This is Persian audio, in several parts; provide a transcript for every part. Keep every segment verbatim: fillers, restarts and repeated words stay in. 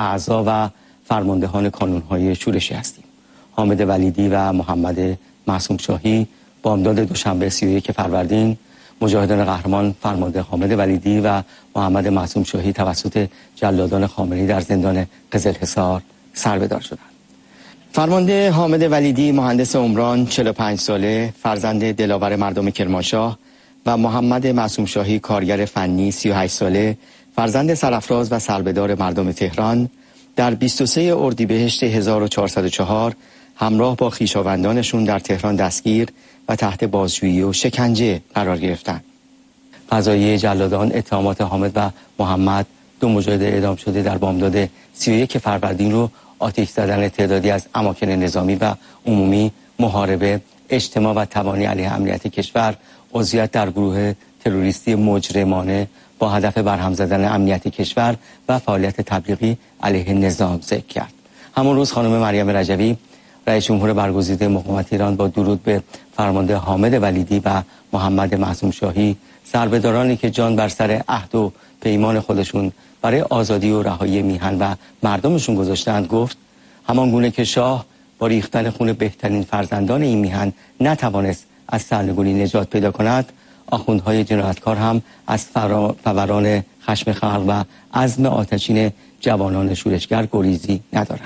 اعضا و فرماندهان کانون‌های شورشی هستیم. حامد ولیدی و محمد معصوم شاهی بامداد دوشنبه سی و یک فروردین مجاهدان قهرمان فرمانده حامد ولیدی و محمد معصوم شاهی توسط جلادان خامنه‌ای در زندان قزلحصار سربدار شدند. فرمانده حامد ولیدی مهندس عمران چهل و پنج ساله، فرزند دلاور مردم کرمانشاه و محمد معصوم شاهی کارگر فنی سی و هشت ساله، فرزند سرافراز و سربدار مردم تهران، در بیست و سوم اردیبهشت هزار و چهارصد و چهار همراه با خویشاوندانشون در تهران دستگیر و تحت بازجویی و شکنجه قرار گرفتند. قضاییه جلادان اتهامات حامد و محمد، دو مجاهد اعدام شده در بامداد سی و یک فروردین رو آتش زدن تعدادی از اماکن نظامی و عمومی، محاربه، اجتماع و تبانی علیه امنیت کشور، عضویت در گروه تروریستی مجرمانه با هدف برهم زدن امنیت کشور و فعالیت تبلیغی علیه نظام ذکر کرد. همون روز خانم مریم رجوی رئیس جمهور برگزیده مقاومت ایران با درود به فرمانده حامد ولیدی و محمد معصوم شاهی، سربدارانی که جان بر سر عهد و پیمان خودشون برای آزادی و رهایی میهن و مردمشون گذاشتند، گفت همان گونه که شاه با ریختن خون بهترین فرزندان این میهن نتوانست از سرنگونی نجات پیدا کند، آخوندهای جنایتکار هم از فوران خشم خلق و عزم آتشین جوانان شورشگر گریزی ندارند.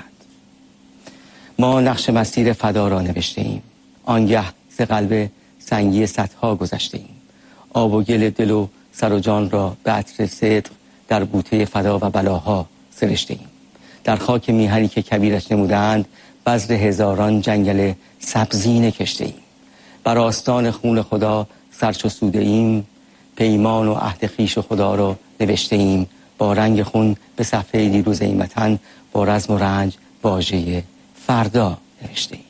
ما نقش مسیر فدا را نوشته ایم، آنگه ز قلب سنگی صدها گذشته ایم. آب و گل دل و سر و جان را به عطر صدق در بوته فدا و بلاها سرشته ایم. در خاک میهنی که کبیرش نمودند بذر هزاران جنگل سبزینه کشته ایم. بر آستان خون خدا سرچو سوده ایم، پیمان و عهد خویش خدا را نوشته ایم. با رنگ خون به صفحه دیروز این وطن با رزم و رنج واژه فردا نوشته ایم.